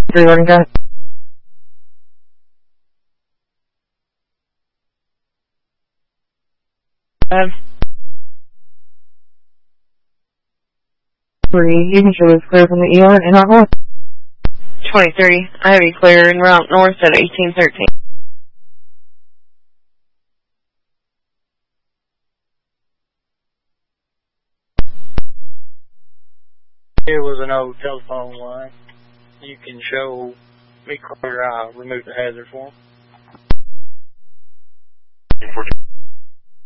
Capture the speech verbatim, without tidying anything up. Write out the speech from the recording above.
Three running guy. Um, Three, you can show us clear from the E R and not north. twenty thirty. I have you clear en route north at eighteen thirteen. It was an old telephone line. You can show me clear. I'll remove the hazard for him.